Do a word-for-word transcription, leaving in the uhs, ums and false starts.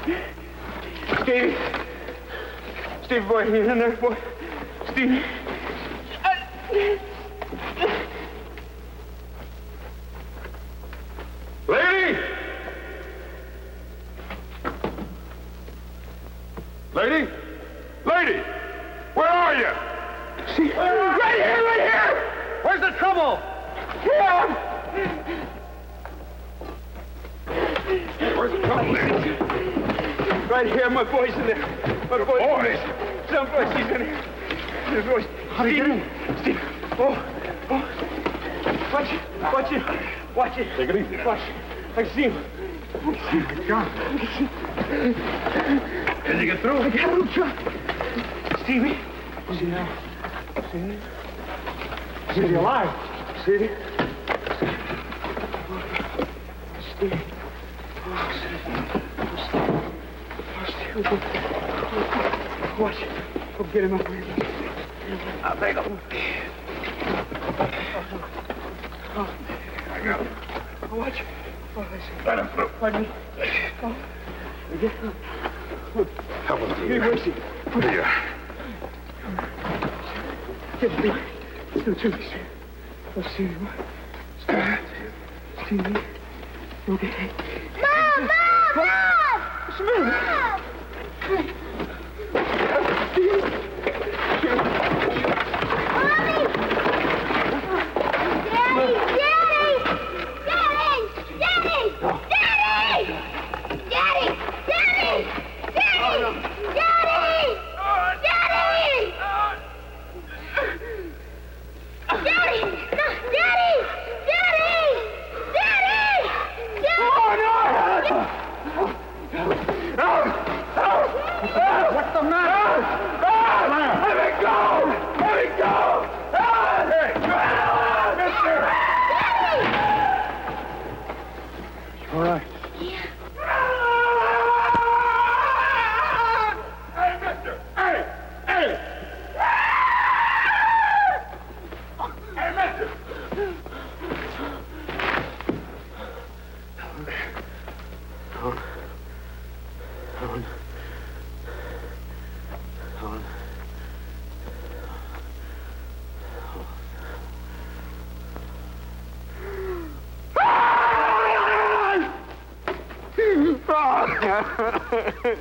Steve. Steve, boy, you in there, boy? Steve. Lady! Lady? Lady! Where are you? Steve. Right here, right here! Where's the trouble? Here! Where's the trouble, lady? Right here, my boy's in there. My boy's boy? in there. Someplace he's in here. His voice. How'd he get in? Steve. Oh, oh. Watch it. Watch it. Watch it. Take it easy now. Watch it. I see him. Good job. Can you get through? I got him, Chuck. Stevie. See now. See? Is he alive? See? Steve. Oh, Steve. Watch. Go get him up here. I'll take him. Oh. I got him. Oh, watch. Oh, I see. Let him through. Pardon me. Oh. Get him. Help us through. Here, where's he? Here you are. Get him. Two, two. Let's see him. Stevie. Okay. Mom! Mom! Mom! What's the matter? Mom! Steve. Mommy! Daddy! Daddy! Daddy! Daddy! Daddy! Daddy! Daddy! Daddy! Daddy! Daddy! Daddy! No, Daddy! Daddy! Daddy! What's the matter? Let me go! Let me go! Hey! Mister! All right. Hey, mister! Hey! Hey! Hey, mister! Helen. Helen. Helen. Helen.